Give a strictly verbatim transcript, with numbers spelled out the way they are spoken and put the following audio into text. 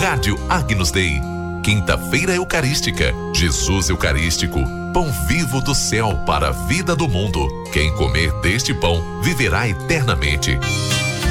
Rádio Agnus Dei. Quinta-feira Eucarística. Jesus Eucarístico. Pão vivo do céu para a vida do mundo. Quem comer deste pão viverá eternamente.